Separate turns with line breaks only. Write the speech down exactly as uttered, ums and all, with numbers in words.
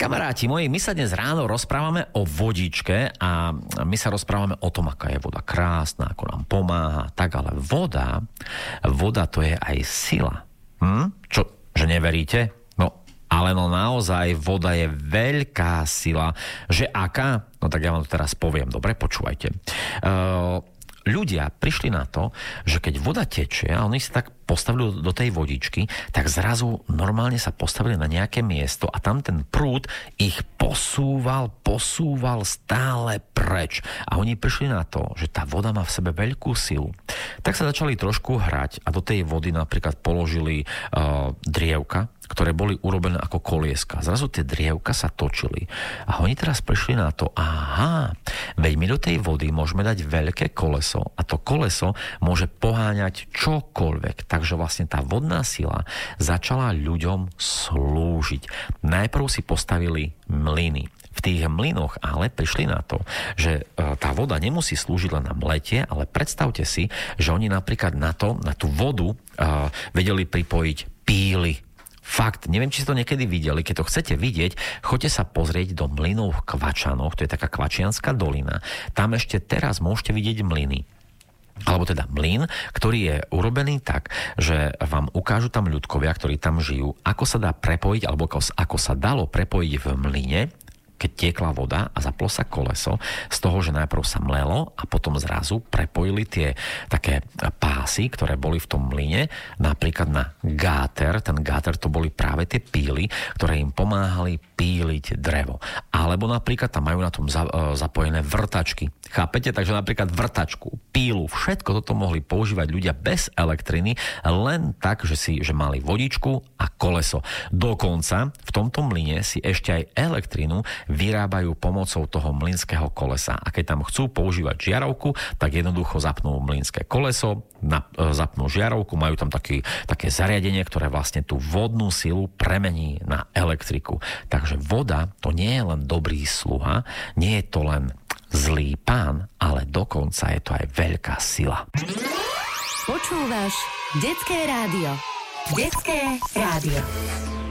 Kamaráti moji, my sa dnes ráno rozprávame o vodičke a my sa rozprávame o tom, aká je voda krásna, ako nám pomáha, tak, ale voda, voda to je aj sila. Hm? Čo, že neveríte? No, ale no naozaj, voda je veľká sila. Že aká? No tak ja vám to teraz poviem. Dobre, počúvajte. Uh, ľudia prišli na to, že keď voda tečie a oni sa tak postavili do tej vodičky, tak zrazu normálne sa postavili na nejaké miesto a tam ten prúd ich posúval, posúval stále preč. A oni prišli na to, že tá voda má v sebe veľkú silu. Tak sa začali trošku hrať a do tej vody napríklad položili uh, drievka, ktoré boli urobené ako kolieska. Zrazu tie drievka sa točili. A oni teraz prišli na to, aha, veď my do tej vody môžeme dať veľké koleso a to koleso môže poháňať čokoľvek. Takže vlastne tá vodná sila začala ľuďom slúžiť. Najprv si postavili mlyny. V tých mlynoch ale prišli na to, že tá voda nemusí slúžiť len na mletie, ale predstavte si, že oni napríklad na to, na tú vodu uh, vedeli pripojiť píly. Fakt, neviem, či ste to niekedy videli. Keď to chcete vidieť, choďte sa pozrieť do mlynov v Kvačanoch, to je taká Kvačianska dolina. Tam ešte teraz môžete vidieť mlyny. Alebo teda mlyn, ktorý je urobený tak, že vám ukážu tam ľudkovia, ktorí tam žijú, ako sa dá prepojiť, alebo ako, ako sa dalo prepojiť v mlyne, keď tiekla voda a zaplo sa koleso, z toho, že najprv sa mlelo a potom zrazu prepojili tie také pásy, ktoré boli v tom mlyne, napríklad na gáter. Ten gáter to boli práve tie píly, ktoré im pomáhali píliť drevo. Alebo napríklad tam majú na tom zapojené vrtačky. Chápete? Takže napríklad vrtačku, pílu, všetko toto mohli používať ľudia bez elektriny, len tak, že si že mali vodičku a koleso. Dokonca v tomto mlyne si ešte aj elektrinu vyrábajú pomocou toho mlynského kolesa. A keď tam chcú používať žiarovku, tak jednoducho zapnú mlynské koleso, na, zapnú žiarovku, majú tam taký, také zariadenie, ktoré vlastne tú vodnú silu premení na elektriku. Takže voda to nie je len dobrý sluha, nie je to len zlý pán, ale dokonca je to aj veľká sila.
Počúvaš Detské rádio. Detské rádio.